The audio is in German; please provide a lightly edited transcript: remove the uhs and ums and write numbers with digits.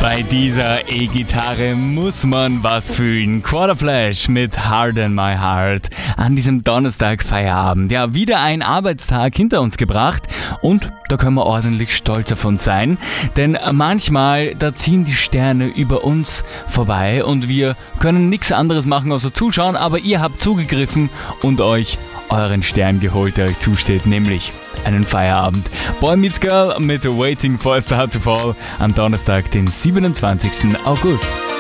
Bei dieser E-Gitarre muss man was fühlen. Quarterflash mit Hard in My Heart an diesem Donnerstag Feierabend. Ja, wieder ein Arbeitstag hinter uns gebracht und da können wir ordentlich stolz auf uns sein. Denn manchmal, da ziehen die Sterne über uns vorbei und wir können nichts anderes machen außer zuschauen, aber ihr habt zugegriffen und euch euren Stern geholt, der euch zusteht, nämlich einen Feierabend. Boy Meets Girl mit Waiting for a Star to Fall am Donnerstag, den 27. August.